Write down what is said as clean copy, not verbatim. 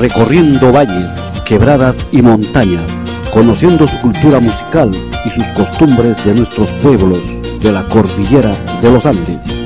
recorriendo valles, quebradas y montañas, conociendo su cultura musical y sus costumbres de nuestros pueblos de la cordillera de los Andes.